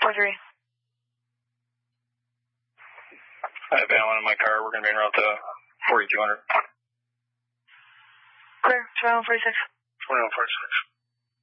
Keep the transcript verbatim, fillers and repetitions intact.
four three. I have Alan in my car. We're going to be en route to forty-two hundred. Clear. twenty-one forty-six. twenty-one forty-six.